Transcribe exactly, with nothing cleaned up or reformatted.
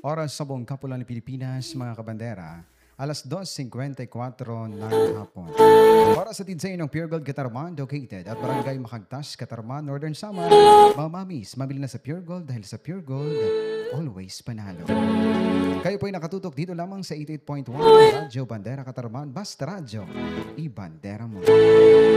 Oras sa buong kapulan ng Pilipinas, mga kabandera, alas dos singkwenta y kuwatro ng hapon. Para sa tinsayo ng Pure Gold Catarman, located at Barangay Makagtas, Catarman, Northern Samar, mga mamis, mabili na sa Pure Gold dahil sa Pure Gold, always panalo. Kayo po ay nakatutok dito lamang sa eighty-eight point one Radyo Bandera Catarman, Basta Radyo, i-bandera mo.